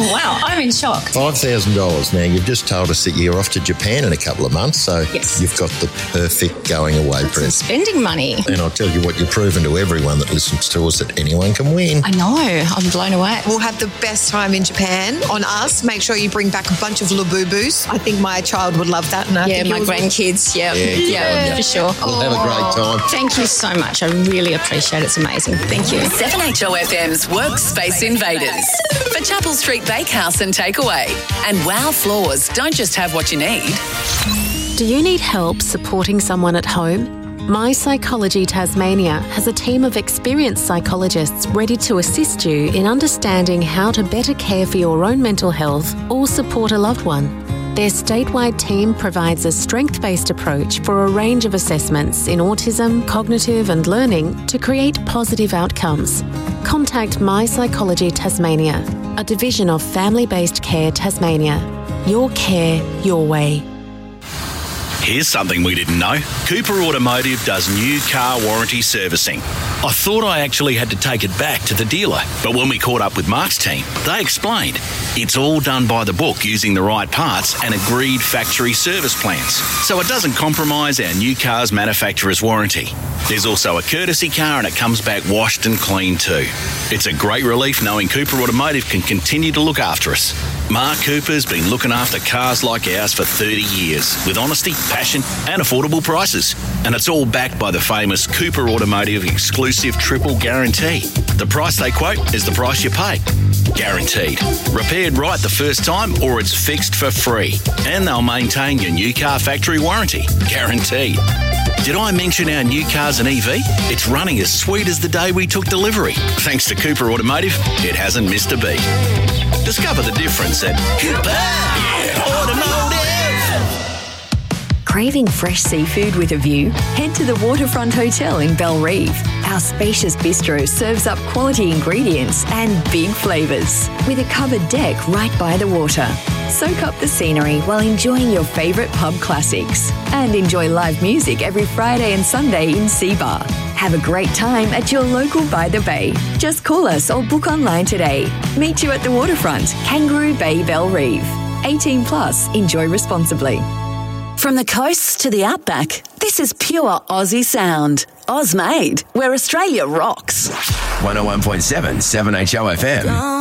wow. I'm in shock. $5,000. Now, you've just told us that you're off to Japan in a couple of months, so yes, you've got the perfect going away present. Spending money. And I'll tell you what, you've proven to everyone that listens to us that anyone can win. I know. I'm blown away. We'll have the best time in Japan on us. Make sure you bring back a bunch of Labubus. I think my child would love that. And I think my grandkids. Yeah, for sure. We'll have a great time. Thank you so much. I really appreciate it. It's amazing. Thank you. 7HOFM's Workspace Invaders for Chapel Street Bakehouse and Takeaway. And Wow Floors don't just have what you need. Do you need help supporting someone at home? My Psychology Tasmania has a team of experienced psychologists ready to assist you in understanding how to better care for your own mental health or support a loved one. Their statewide team provides a strength-based approach for a range of assessments in autism, cognitive and learning to create positive outcomes. Contact My Psychology Tasmania, a division of Family-Based Care Tasmania. Your care, your way. Here's something we didn't know. Cooper Automotive does new car warranty servicing. I thought I actually had to take it back to the dealer, but when we caught up with Mark's team, they explained it's all done by the book using the right parts and agreed factory service plans, so it doesn't compromise our new car's manufacturer's warranty. There's also a courtesy car and it comes back washed and clean too. It's a great relief knowing Cooper Automotive can continue to look after us. Mark Cooper's been looking after cars like ours for 30 years with honesty, passion and affordable prices. And it's all backed by the famous Cooper Automotive exclusive triple guarantee. The price they quote is the price you pay. Guaranteed. Repaired right the first time or it's fixed for free. And they'll maintain your new car factory warranty. Guaranteed. Did I mention our new car's an EV? It's running as sweet as the day we took delivery. Thanks to Cooper Automotive, it hasn't missed a beat. Discover the difference at Cooper Automotive. Craving fresh seafood with a view? Head to the Waterfront Hotel in Belrive. Our spacious bistro serves up quality ingredients and big flavours with a covered deck right by the water. Soak up the scenery while enjoying your favourite pub classics and enjoy live music every Friday and Sunday in Sea Bar. Have a great time at your local By the Bay. Just call us or book online today. Meet you at the Waterfront, Kangaroo Bay, Belrive. 18 plus, enjoy responsibly. From the coast to the outback, this is pure Aussie sound. Oz made, where Australia rocks. 101.7 7HO FM.